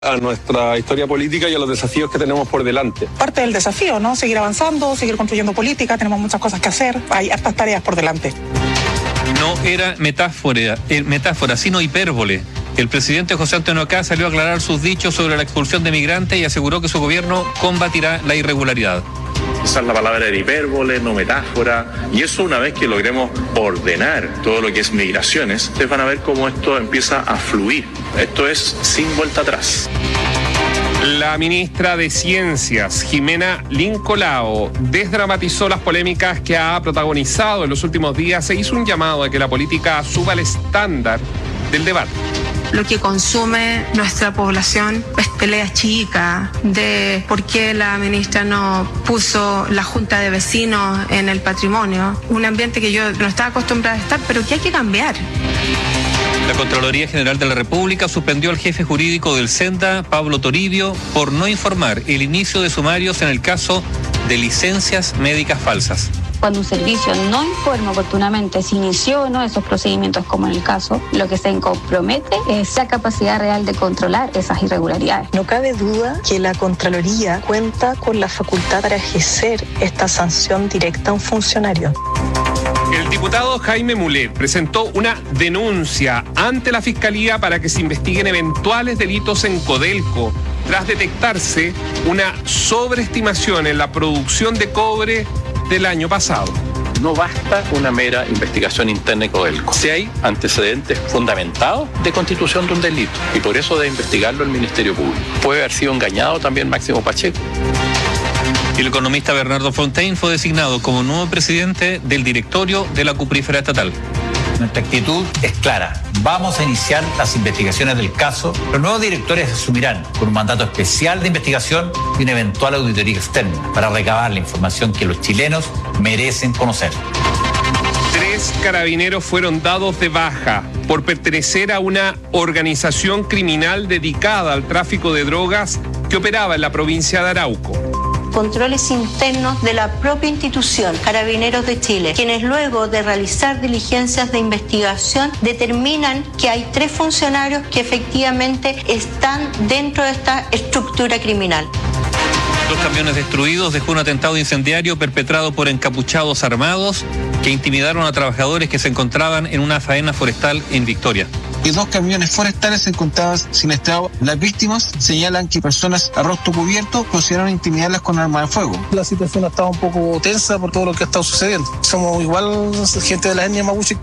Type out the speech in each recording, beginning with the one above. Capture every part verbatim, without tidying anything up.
a nuestra historia política y a los desafíos que tenemos por delante. Parte del desafío, ¿no? Seguir avanzando, seguir construyendo política, tenemos muchas cosas que hacer, hay hartas tareas por delante. No era metáfora, eh, metáfora, sino hipérbole. El presidente José Antonio Kast salió a aclarar sus dichos sobre la expulsión de migrantes y aseguró que su gobierno combatirá la irregularidad. Usar la palabra de hipérbole, no metáfora, y eso una vez que logremos ordenar todo lo que es migraciones, ustedes van a ver cómo esto empieza a fluir. Esto es sin vuelta atrás. La ministra de Ciencias, Jimena Lincolao, desdramatizó las polémicas que ha protagonizado en los últimos días e hizo un llamado a que la política suba el estándar del debate. Lo que consume nuestra población es pelea chica de por qué la ministra no puso la junta de vecinos en el patrimonio. Un ambiente que yo no estaba acostumbrada a estar, pero que hay que cambiar. La Contraloría General de la República suspendió al jefe jurídico del SENDA, Pablo Toribio, por no informar el inicio de sumarios en el caso de licencias médicas falsas. Cuando un servicio no informa oportunamente si inició o no esos procedimientos, como en el caso, lo que se compromete es la capacidad real de controlar esas irregularidades. No cabe duda que la Contraloría cuenta con la facultad para ejercer esta sanción directa a un funcionario. El diputado Jaime Mulet presentó una denuncia ante la Fiscalía para que se investiguen eventuales delitos en Codelco, tras detectarse una sobreestimación en la producción de cobre del año pasado. No basta una mera investigación interna de Codelco. Si hay antecedentes fundamentados de constitución de un delito, y por eso debe investigarlo el Ministerio Público. Puede haber sido engañado también Máximo Pacheco. El economista Bernardo Fontaine fue designado como nuevo presidente del directorio de la Cuprífera Estatal. Nuestra actitud es clara. Vamos a iniciar las investigaciones del caso. Los nuevos directores asumirán con un mandato especial de investigación y una eventual auditoría externa para recabar la información que los chilenos merecen conocer. Tres carabineros fueron dados de baja por pertenecer a una organización criminal dedicada al tráfico de drogas que operaba en la provincia de Arauco. Controles internos de la propia institución, Carabineros de Chile, quienes luego de realizar diligencias de investigación determinan que hay tres funcionarios que efectivamente están dentro de esta estructura criminal. Dos camiones destruidos dejó un atentado incendiario perpetrado por encapuchados armados que intimidaron a trabajadores que se encontraban en una faena forestal en Victoria. Y dos camiones forestales se encontraban sin estado. Las víctimas señalan que personas a rostro cubierto procedieron a intimidarlas con armas de fuego. La situación ha estado un poco tensa por todo lo que ha estado sucediendo. Somos igual gente de la etnia mapuche.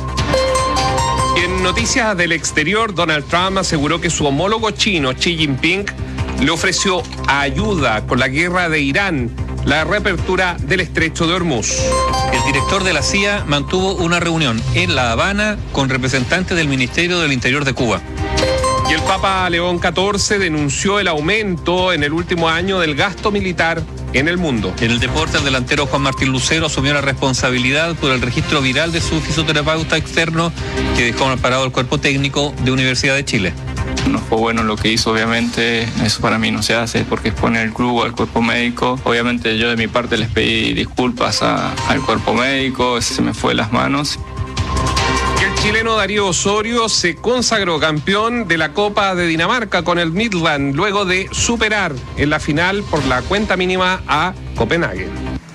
En noticias del exterior, Donald Trump aseguró que su homólogo chino, Xi Jinping, le ofreció ayuda con la guerra de Irán, la reapertura del estrecho de Hormuz. El director de la C I A mantuvo una reunión en La Habana con representantes del Ministerio del Interior de Cuba. Y el Papa León catorce denunció el aumento en el último año del gasto militar en el mundo. En el deporte, el delantero Juan Martín Lucero asumió la responsabilidad por el registro viral de su fisioterapeuta externo que dejó mal parado el cuerpo técnico de Universidad de Chile. No fue bueno lo que hizo, obviamente, eso para mí no se hace porque expone al club, al cuerpo médico. Obviamente yo de mi parte les pedí disculpas a, al cuerpo médico, se me fue de las manos. El chileno Darío Osorio se consagró campeón de la Copa de Dinamarca con el Midland luego de superar en la final por la cuenta mínima a Copenhague.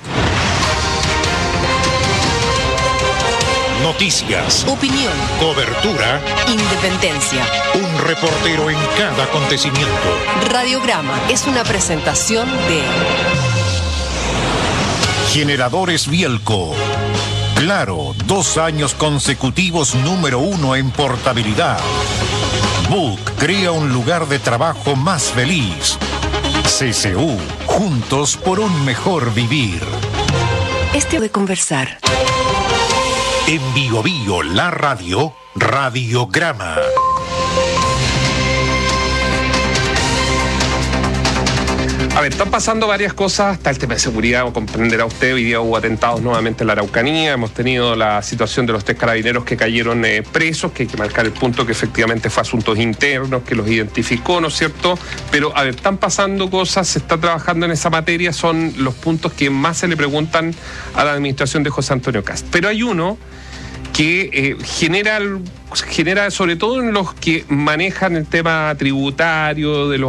Noticias, opinión, cobertura, independencia. Un reportero en cada acontecimiento. Radiograma es una presentación de Generadores Bielco. Claro, dos años consecutivos número uno en portabilidad. Book crea un lugar de trabajo más feliz. C C U, juntos por un mejor vivir. Este de conversar. En Bio Bio, la radio, Radiograma. A ver, están pasando varias cosas, está el tema de seguridad, como comprenderá usted, hoy día hubo atentados nuevamente en la Araucanía, hemos tenido la situación de los tres carabineros que cayeron eh, presos, que hay que marcar el punto que efectivamente fue asuntos internos, que los identificó, ¿no es cierto? Pero, a ver, están pasando cosas, se está trabajando en esa materia, son los puntos que más se le preguntan a la administración de José Antonio Kast. Pero hay uno que eh, genera, genera, sobre todo en los que manejan el tema tributario, de los